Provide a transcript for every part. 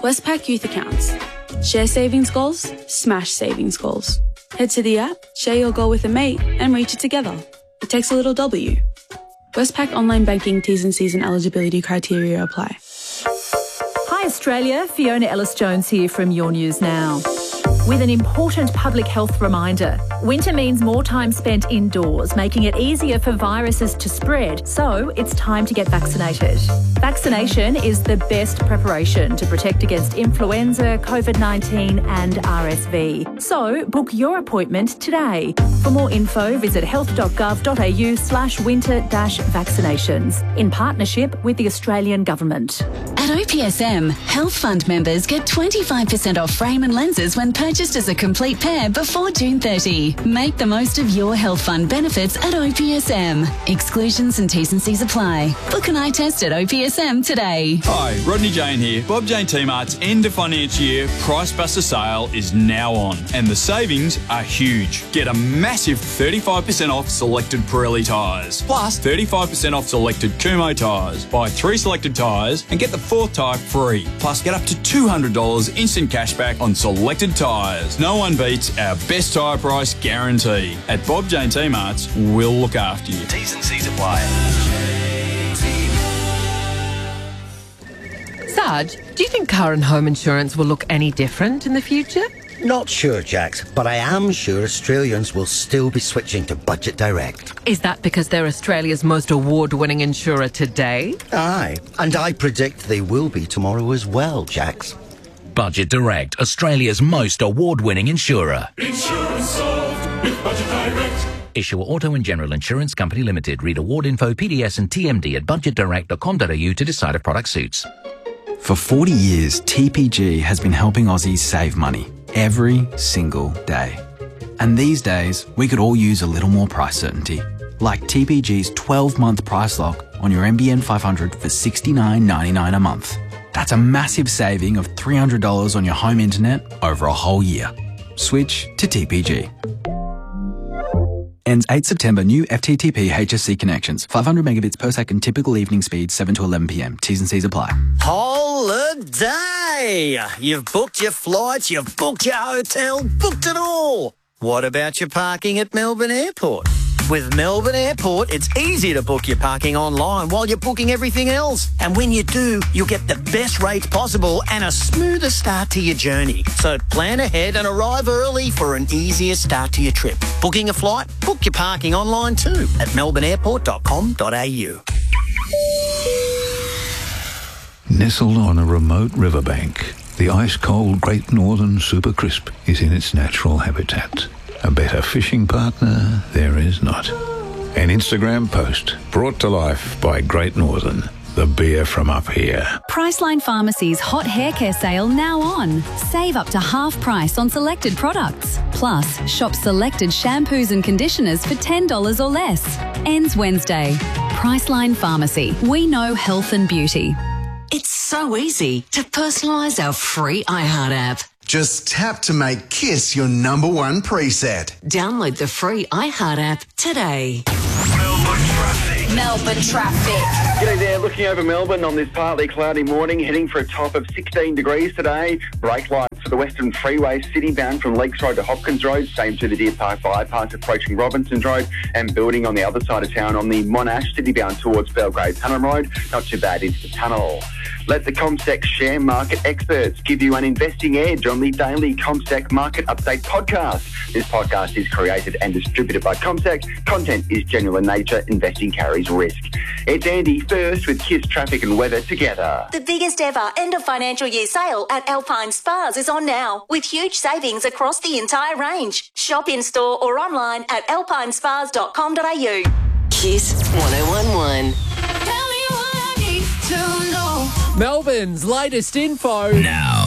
Westpac Youth Accounts. Share savings goals, smash savings goals. Head to the app, share your goal with a mate, and reach it together. It takes a little W. Westpac Online Banking T's and C's and eligibility criteria apply. Hi Australia, Fiona Ellis-Jones here from Your News Now. With an important public health reminder. Winter means more time spent indoors, making it easier for viruses to spread, so it's time to get vaccinated. Vaccination is the best preparation to protect against influenza, COVID-19 and RSV. So book your appointment today. For more info, visit health.gov.au/winter-vaccinations in partnership with the Australian Government. At OPSM, Health Fund members get 25% off frame and lenses when purchased as a complete pair before June 30. Make the most of your Health Fund benefits at OPSM. Exclusions and T's and C's apply. Book an eye test at OPSM today. Hi, Rodney Jane here. Bob Jane T-Mart's end of financial year Price Buster sale is now on and the savings are huge. Get a massive 35% off selected Pirelli tyres, plus 35% off selected Kumho tyres. Buy 3 selected tyres and get the 4th tyre free. Plus get up to $200 instant cashback on selected tyres. No one beats our best tyre price guarantee. At Bob Jane T-Mart's, we'll look after you. T's and C's apply. Sarge, do you think car and home insurance will look any different in the future? Not sure, Jax, but I am sure Australians will still be switching to Budget Direct. Is that because they're Australia's most award-winning insurer today? Aye, and I predict they will be tomorrow as well, Jax. Budget Direct, Australia's most award-winning insurer. Insurance solved with Budget Direct. Issuer Auto and General Insurance Company Limited. Read award info, PDS and TMD at budgetdirect.com.au to decide if product suits. For 40 years, TPG has been helping Aussies save money every single day. And these days, we could all use a little more price certainty. Like TPG's 12-month price lock on your NBN 500 for $69.99 a month. That's a massive saving of $300 on your home internet over a whole year. Switch to TPG. Ends 8 September. New FTTP HSC connections. 500 megabits per second. Typical evening speed 7 to 11 p.m. T's and C's apply. Holiday! You've booked your flights, you've booked your hotel, booked it all. What about your parking at Melbourne Airport? With Melbourne Airport, it's easy to book your parking online while you're booking everything else. And when you do, you'll get the best rates possible and a smoother start to your journey. So plan ahead and arrive early for an easier start to your trip. Booking a flight? Book your parking online too at melbourneairport.com.au. Nestled on a remote riverbank, the ice-cold Great Northern Super Crisp is in its natural habitat. A better fishing partner there is not. An Instagram post brought to life by Great Northern, the beer from up here. Priceline Pharmacy's hot hair care sale now on. Save up to half price on selected products. Plus, shop selected shampoos and conditioners for $10 or less. Ends Wednesday. Priceline Pharmacy. We know health and beauty. It's so easy to personalise our free iHeart app. Just tap to make Kiss your #1 preset. Download the free iHeart app today. Melbourne traffic. G'day there, looking over Melbourne on this partly cloudy morning, heading for a top of 16 degrees today. Brake lights for the Western Freeway, city-bound from Lakes Road to Hopkins Road, same to the Deer Park bypass approaching Robinsons Road, and building on the other side of town on the Monash, city-bound towards Belgrave Tunnel Road. Not too bad into the tunnel. Let the CommSec share market experts give you an investing edge on the daily CommSec Market Update podcast. This podcast is created and distributed by CommSec. Content is general in nature. Investing carries risk. It's Andy first with Kiss traffic and weather together. The biggest ever end of financial year sale at Alpine Spas is on now, with huge savings across the entire range. Shop in store or online at alpinespas.com.au. Kiss 1011. Melbourne's latest info. Now.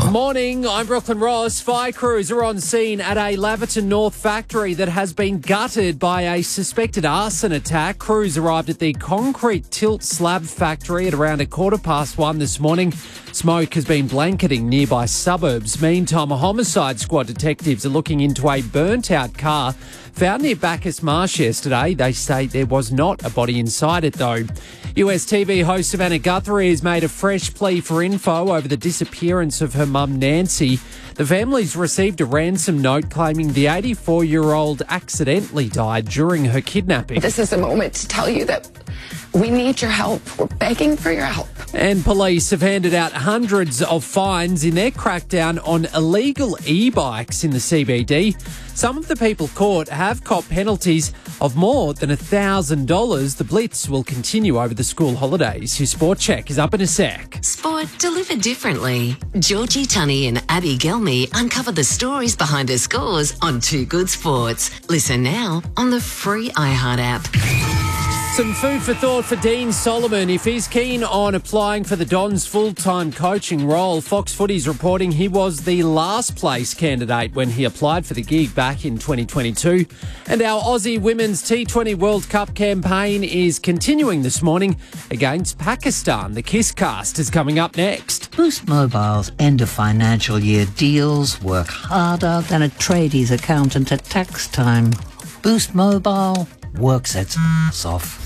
Morning, I'm Brooklyn Ross. Fire crews are on scene at a Laverton North factory that has been gutted by a suspected arson attack. Crews arrived at the concrete tilt slab factory at around 1:15 this morning. Smoke has been blanketing nearby suburbs. Meantime, a homicide squad detectives are looking into a burnt-out car found near Bacchus Marsh yesterday. They say there was not a body inside it, though. US TV host Savannah Guthrie has made a fresh plea for info over the disappearance of her mum, Nancy. The family's received a ransom note claiming the 84-year-old accidentally died during her kidnapping. This is a moment to tell you that we need your help. We're begging for your help. And police have handed out hundreds of fines in their crackdown on illegal e-bikes in the CBD. Some of the people caught have copped penalties of more than $1,000. The blitz will continue over the school holidays. Your sport check is up in a sec. Sport delivered differently. Georgie Tunney and Abby Gelmy uncover the stories behind the scores on Too Good Sports. Listen now on the free iHeart app. Some food for thought for Dean Solomon. If he's keen on applying for the Dons' full-time coaching role, Fox Footy's reporting he was the last place candidate when he applied for the gig back in 2022. And our Aussie Women's T20 World Cup campaign is continuing this morning against Pakistan. The Kisscast is coming up next. Boost Mobile's end of financial year deals work harder than a tradie's accountant at tax time. Boost Mobile works its ass off.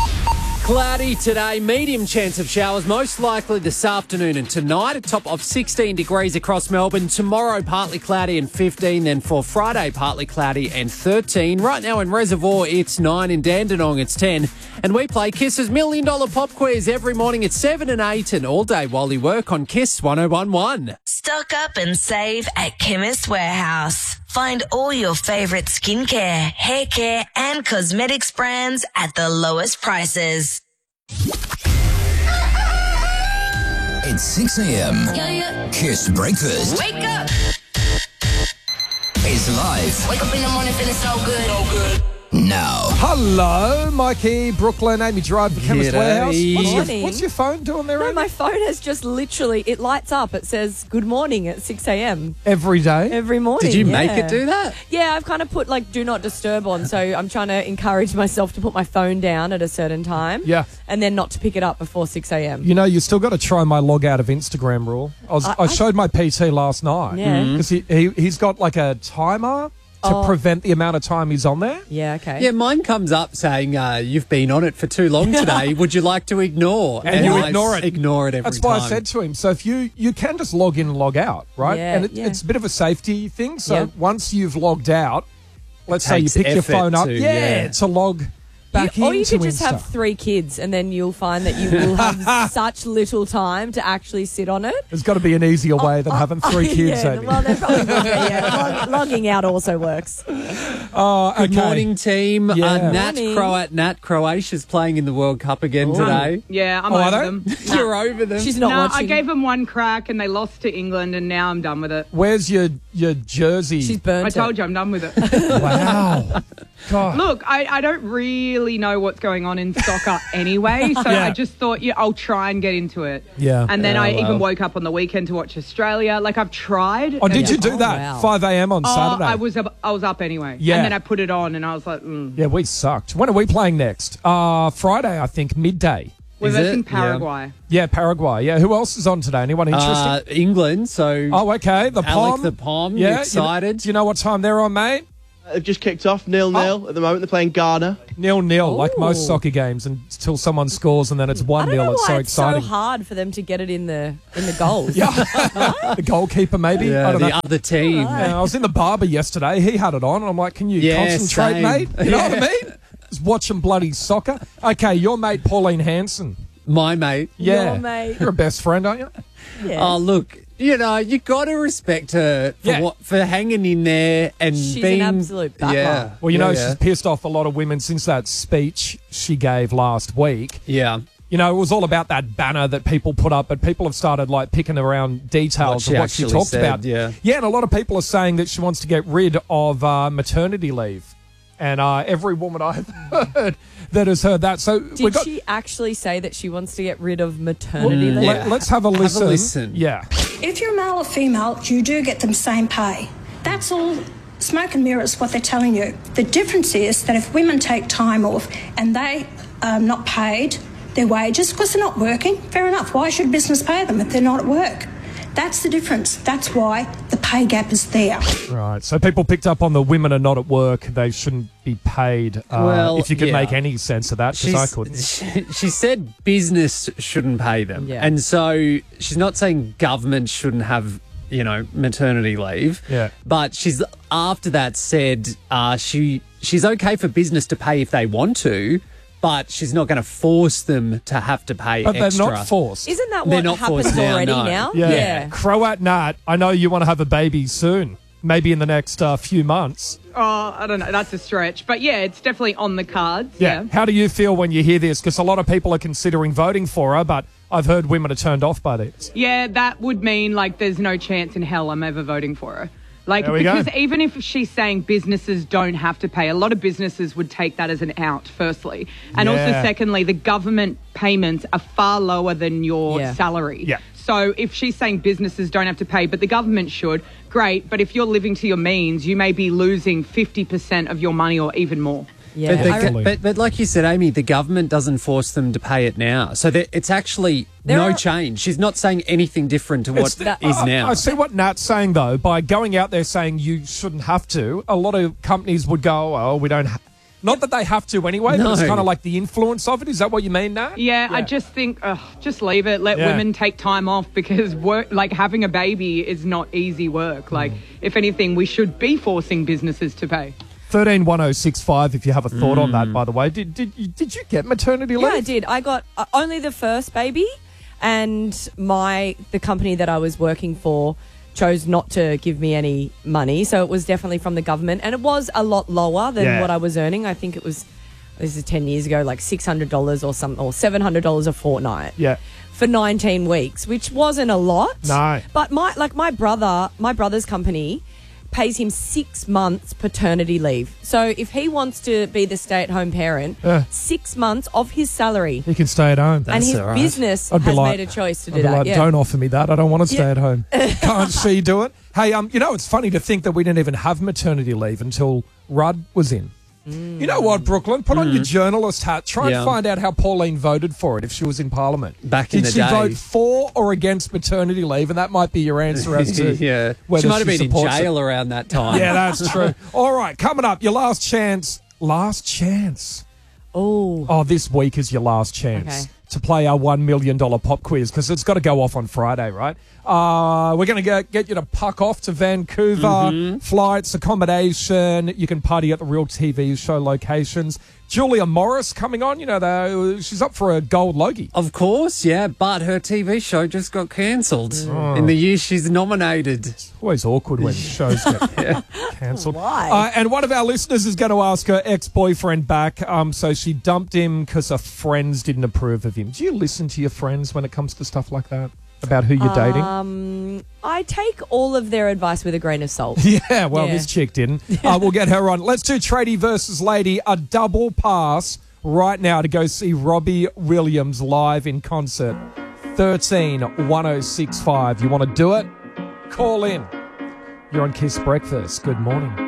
Cloudy today, medium chance of showers, most likely this afternoon and tonight. A top of 16 degrees across Melbourne. Tomorrow, partly cloudy and 15. Then for Friday, partly cloudy and 13. Right now in Reservoir, it's 9. In Dandenong, it's 10. And we play Kiss's $1 Million Pop Quiz every morning at 7 and 8 and all day while you work on Kiss 1011. Stock up and save at Chemist Warehouse. Find all your favourite skincare, hair care and cosmetics brands at the lowest prices. It's 6 a.m. Kiss Breakfast. Wake up! It's live. Wake up in the morning feeling so good. So good. Now. Hello, Mikey, Brooklyn, Amy Gerard for Chemist Warehouse. Morning. What's your phone doing there, No, Amy? my phone has just literally, it lights up. It says good morning at 6 a.m. Every day? Every morning. Did you yeah. make it do that? Yeah, I've kind of put like do not disturb on. So I'm trying to encourage myself to put my phone down at a certain time. Yeah. And then not to pick it up before 6 a.m. You know, you still got to try my log out of Instagram rule. I showed my PT last night. Yeah. Because he's got like a timer to prevent the amount of time he's on there. Yeah, okay. Yeah, mine comes up saying, you've been on it for too long today. Would you like to ignore? And you I ignore it. Ignore it every That's time. why I said to him, so if you can just log in and log out, right? Yeah, and yeah. it's a bit of a safety thing. So Yeah. once you've logged out, let's say you takes pick your effort phone up, to- to log back Or you into could just Insta. have 3 kids and then you'll find that you will have such little time to actually sit on it. There's got to be an easier way than having 3 kids, yeah, Amy. well, there probably will be, yeah. Logging out also works. Good morning, team. Yeah. Nat Croatia's playing in the World Cup again today. Yeah, I'm Oh, are over they? them. You're over them. She's not No, I watching. gave them one crack and they lost to England and now I'm done with it. Where's your jersey? She's burnt I it. told you I'm done with it. Wow. God. Look, I don't really know what's going on in soccer anyway, so Yeah. I just thought, I'll try and get into it. Yeah. And then Oh, I wow. even woke up on the weekend to watch Australia. Like, I've tried. Oh, did you do Oh, that? wow. 5 a.m. on Saturday? I was up anyway. Yeah. And then I put it on and I was like, Yeah, we sucked. When are we playing next? Friday, I think, midday. We're Is versing it? Paraguay. Yeah, Paraguay. Yeah, who else is on today? Anyone interesting? England, so Oh, okay. The Alec Pom. the Pom, Yeah, excited. Do you know what time they're on, mate? They've just kicked off 0-0 at the moment. They're playing Ghana. 0-0, like most Ooh. soccer games, until someone scores and then it's 1-0. I don't know It's why so it's exciting. so hard for them to get it in the goals. Yeah. The goalkeeper, maybe. Yeah, I don't the know. other team. Yeah, I was in the barber yesterday. He had it on, and I'm like, "Can you Yeah, concentrate, same. mate? You know what I mean? Just watching bloody soccer." Okay, your mate Pauline Hanson. My mate. Yeah, Your mate. you're a best friend, aren't you? Yes. Oh, look, you got to respect her for hanging in there and She's being an absolute battler. Yeah. Well, you know, Yeah. she's pissed off a lot of women since that speech she gave last week. Yeah. You know, it was all about that banner that people put up, but people have started like picking around details What of what she actually talked said, about. yeah. Yeah, and a lot of people are saying that she wants to get rid of maternity leave. And every woman I've heard that has heard that. So we Did got. she actually say that she wants to get rid of maternity leave? Let's have a listen. listen. Yeah. if you're male or female, you do get the same pay. That's all smoke and mirrors what they're telling you. The difference is that if women take time off and they are not paid their wages because they're not working, fair enough. Why should business pay them if they're not at work? That's the difference. That's why the pay gap is there. Right. So people picked up on the women are not at work. They shouldn't be paid. If you could make any sense of that, because I couldn't. She said business shouldn't pay them. Yeah. And so she's not saying government shouldn't have, maternity leave. Yeah. But she's after that said she's okay for business to pay if they want to, but she's not going to force them to have to pay But extra. they're not forced. Isn't that They're what not happens forced now, already no. now? Yeah. Croat Nat, I know you want to have a baby soon. Maybe in the next few months. Oh, I don't know. That's a stretch. But yeah, it's definitely on the cards. Yeah. How do you feel when you hear this? Because a lot of people are considering voting for her, but I've heard women are turned off by this. Yeah, that would mean there's no chance in hell I'm ever voting for her. There we go. Because even if she's saying businesses don't have to pay, a lot of businesses would take that as an out, firstly. And also, secondly, the government payments are far lower than your salary. Yeah. So if she's saying businesses don't have to pay, but the government should, great. But if you're living to your means, you may be losing 50% of your money or even more. Yeah, but like you said, Amy, the government doesn't force them to pay it now. So it's actually no change. She's not saying anything different to what is now. I see what Nat's saying, though. By going out there saying you shouldn't have to, a lot of companies would go, oh, we don't not that they have to anyway, but it's kind of like the influence of it. Is that what you mean, Nat? Yeah, I just think, just leave it. Let women take time off because work, having a baby is not easy work. If anything, we should be forcing businesses to pay. 131065 if you have a thought on that, by the way. Did you get maternity leave? Yeah, I did. I got only the first baby, and the company that I was working for chose not to give me any money, so it was definitely from the government, and it was a lot lower than what I was earning. I think it was, this is 10 years ago, like $600 or something, or $700 a fortnight. Yeah. For 19 weeks, which wasn't a lot. No. But my brother's company pays him 6 months paternity leave. So if he wants to be the stay-at-home parent, 6 months of his salary. He can stay at home. And his business has made a choice to do that. Don't offer me that. I don't want to stay at home. Can't she do it? Hey, it's funny to think that we didn't even have maternity leave until Rudd was in. You know what, Brooklyn? Put on your journalist hat. Try and find out how Pauline voted for it if she was in Parliament. Back in the day. Did she vote for or against maternity leave? And that might be your answer as to whether she might have been in supports jail around that time. Yeah, that's true. All right, coming up, your last chance. Last chance. Oh, this week is your last chance to play our $1 million pop quiz because it's got to go off on Friday, right? We're going to get you to puck off to Vancouver, flights, accommodation. You can party at the Real TV show locations. Julia Morris coming on, she's up for a gold Logie. Of course, yeah, but her TV show just got cancelled in the year she's nominated. It's always awkward when shows get cancelled. Why? And one of our listeners is going to ask her ex-boyfriend back. So she dumped him because her friends didn't approve of him. Do you listen to your friends when it comes to stuff like that? About who you're dating? I take all of their advice with a grain of salt. Yeah, well, this chick didn't. We'll get her on. Let's do Tradie versus Lady, a double pass right now to go see Robbie Williams live in concert. 131065. You want to do it? Call in. You're on Kiss Breakfast. Good morning.